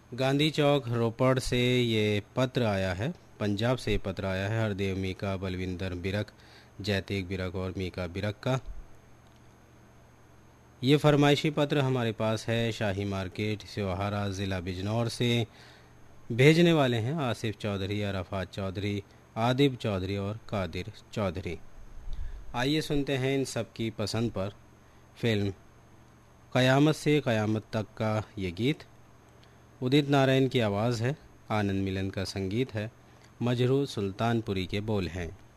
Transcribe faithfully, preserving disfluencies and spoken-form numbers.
गांधी चौक रोपड़ से ये पत्र आया है। पंजाब से ये पत्र आया है हरदेव मीका बलविंदर बिरक जैतिक बिरक और मीका बिरक का। ये फरमाइशी पत्र हमारे पास है शाही मार्केट सिवहारा ज़िला बिजनौर से। भेजने वाले हैं आसिफ चौधरी, अरफात चौधरी, आदिब चौधरी और कादिर चौधरी। आइए सुनते हैं इन सब की पसंद पर फिल्म क़यामत से क़यामत तक का ये गीत। उदित नारायण की आवाज़ है, आनंद मिलन का संगीत है, मजरू सुल्तानपुरी के बोल हैं।